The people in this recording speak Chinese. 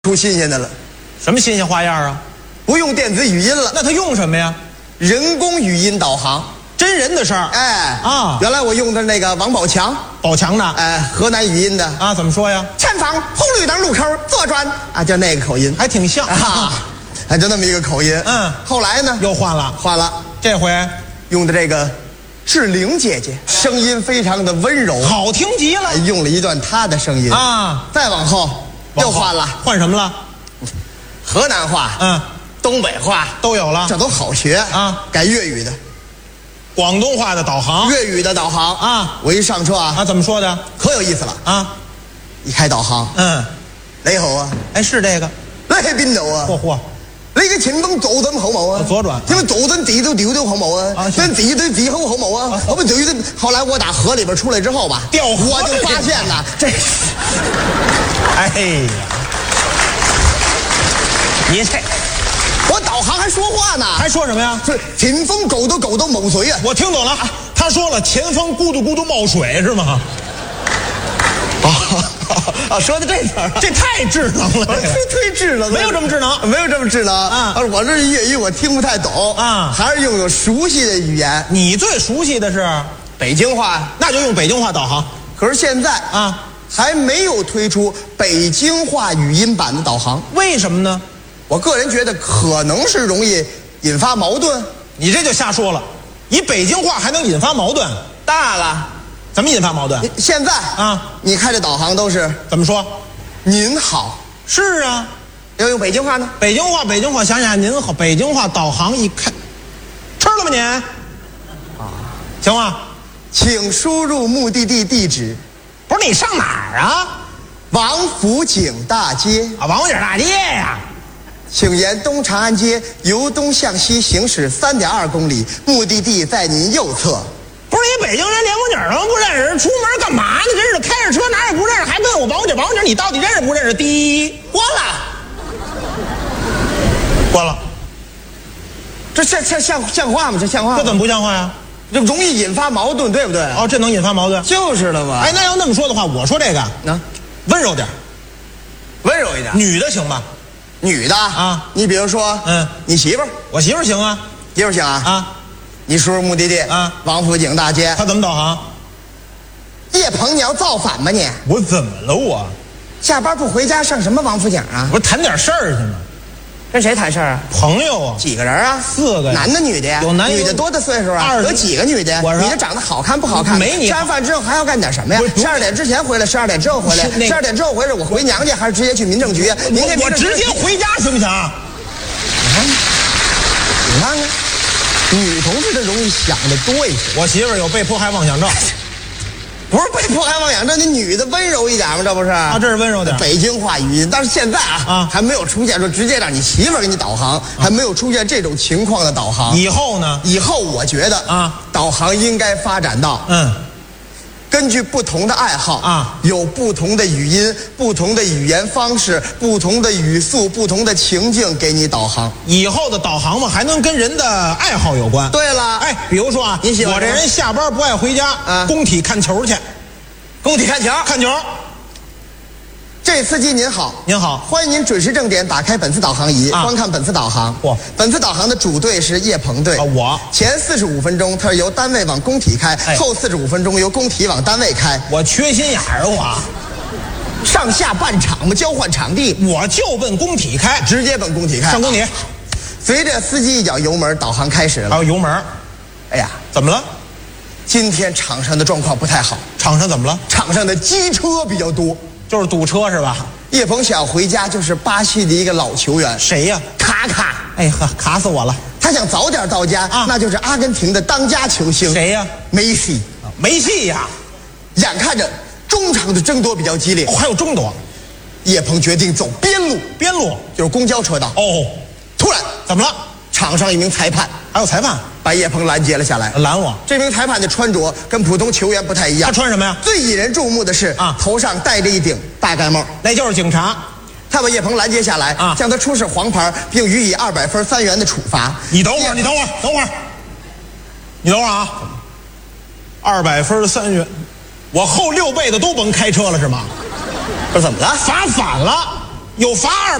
出新鲜的了， 什么新鲜花样啊？ 不用电子语音了， 那他用什么呀？ 人工语音导航， 真人的事儿。 哎啊， 原来我用的那个王宝强， 宝强的， 哎，河南语音的啊，怎么说呀？ 前方红绿灯路口左转啊，就那个口音， 还挺像啊，还就那么一个口音。 嗯， 后来呢又换了， 换了， 这回用的这个志玲姐姐，声音非常的温柔， 好听极了用了一段她的声音啊。 再往后又换了， 换什么了？ 河南话，东北话都有了， 这都好学啊。 改粤语的， 广东话的导航， 粤语的导航啊。 我一上车啊， 怎么说的？ 可有意思了啊！ 一开导航，你好啊， 哎，是这个， 你喺邊度啊？ 嚯， 你嘅前方左轉好冇啊？ 左轉， 因為左轉字都掉好冇啊？跟字對字好冇啊？我們對的。後來我打河裡邊出來之後吧， 掉河我就發現呐，這， 哎呀，你这， 我導航還說話呢， 還說什麼呀？ 是前方狗都冒水啊！ 我聽懂了，他說了前方咕嘟咕嘟冒水是嗎？ 啊，说的这词儿， 这太智能了， 忒智能了， 没有这么智能， 没有这么智能啊！我这粤语我听不太懂啊， 还是用有熟悉的语言。 你最熟悉的是北京话， 那就用北京话导航。 可是现在啊，还没有推出北京话语音版的导航， 为什么呢？ 我个人觉得可能是容易引发矛盾。 你这就瞎说了，以北京话还能引发矛盾？ 大了。 怎么引发矛盾？ 现在啊， 你开的导航都是怎么说？ 您好。 是啊， 要用北京话呢？ 北京话，想想您好。北京话导航一开，吃了吗您？啊，行吗？ 请输入目的地地址。 不是你上哪儿啊？ 王府井大街啊，王府井大街呀。 请沿东长安街由东向西行驶3.2公里，目的地在您右侧。 不是你北京人连王府井都不认识，出门干嘛呢？真是开着车哪也不认识，还问我王府井，你到底认识不认识？第一， 关了， 关了， 这像话吗？这像话吗？ 这怎么不像话呀？ 这容易引发矛盾，对不对？ 哦，这能引发矛盾？ 就是了嘛。 哎，那要那么说的话，我说这个温柔点， 温柔一点， 女的行吧？ 女的啊，你比如说，你媳妇儿， 我媳妇儿行啊， 媳妇儿行啊啊。你输入目的地啊，王府井大街。 他怎么导航？ 叶鹏，你要造反吧你？ 我怎么了我？ 下班不回家上什么王府井啊？ 不是谈点事儿去吗？ 跟谁谈事儿啊？ 朋友啊。 几个人啊 ？4个。 男的女的呀？ 有男女的多大岁数啊？有几个女的？女的长得好看不好看？ 没你。 吃完饭之后还要干点什么呀？12点之前回来，12点之后回来，12点之后回来，我回娘家还是直接去民政局啊？ 我直接回家行不行？ 你看看。女同志的容易想的多一些。 我媳妇儿有被迫害妄想症， 不是被迫害妄想症，那女的温柔一点吗？这不是啊？ 这是温柔点。 北京话语音，但是现在还没有出现说直接让你媳妇儿给你导航，还没有出现这种情况的导航。 以后呢？ 以后我觉得导航应该发展到根据不同的爱好有不同的语音、不同的语言方式、不同的语速、不同的情境给你导航。 以后的导航嘛，还能跟人的爱好有关。 对了， 哎，比如说你喜欢我这人下班不爱回家工体看球去， 工体看球。这司机您好， 您好， 欢迎您准时正点打开本次导航仪，观看本次导航。本次导航的主队是叶鹏队。 我前45分钟它是由单位往工体开，后45分钟由工体往单位开。 我缺心眼儿我。 上下半场嘛，交换场地， 我就奔工体开， 直接奔工体开。 上工体。 随着司机一脚油门，导航开始了。 还有油门。 哎呀， 怎么了？ 今天场上的状况不太好。 场上怎么了？ 场上的机车比较多。 就是堵车是吧？ 叶鹏想回家，就是巴西的一个老球员， 谁呀？ 卡卡。 哎呵，卡死我了！ 他想早点到家那就是阿根廷的当家球星。 谁呀？ 梅西。 梅西呀！ 眼看着中场的争夺比较激烈， 还有争夺， 叶鹏决定走边路，就是公交车道。突然怎么了？ 场上一名裁判， 还有裁判把叶鹏拦截了下来。 拦我？ 这名裁判的穿着跟普通球员不太一样。 他穿什么呀？ 最引人注目的是头上戴着一顶大盖帽， 那就是警察。 他把叶鹏拦截下来将他出示黄牌，并予以200分3元的处罚。 你等会儿啊！200分3元，我后6倍的都甭开车了是吗？ 这怎么了？ 罚反了。 有罚